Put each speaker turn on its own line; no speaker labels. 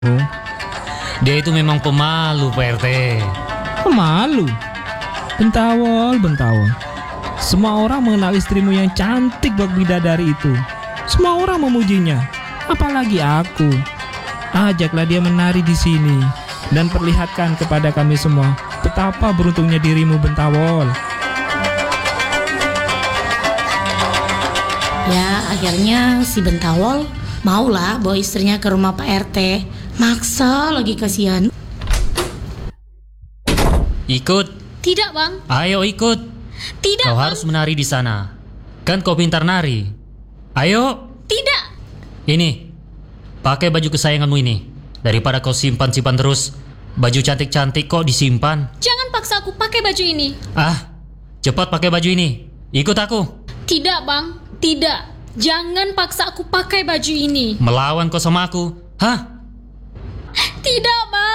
Oh,
Dia itu memang pemalu, Pak RT.
malu. Bentawol. Semua orang mengenal istrimu yang cantik bak bidadari itu. Semua orang memujinya. Apalagi aku. Ajaklah dia menari di sini dan perlihatkan kepada kami semua betapa beruntungnya dirimu, Bentawol.
Ya, akhirnya si Bentawol maulah bawa istrinya ke rumah Pak RT. Maksa lagi, kasihan.
Ikut.
Tidak, Bang.
Ayo ikut.
Tidak,
Kau
Bang.
harus menari di sana. Kan kau pintar nari. Ayo.
Tidak.
Ini. Pakai baju kesayanganmu ini. Daripada kau simpan-simpan terus. Baju cantik-cantik kok disimpan.
Jangan paksa aku pakai baju ini.
Cepat pakai baju ini. Ikut aku.
Tidak, Bang. Tidak. Jangan paksa aku pakai baju ini.
Melawan kau sama aku.
Tidak, Bang.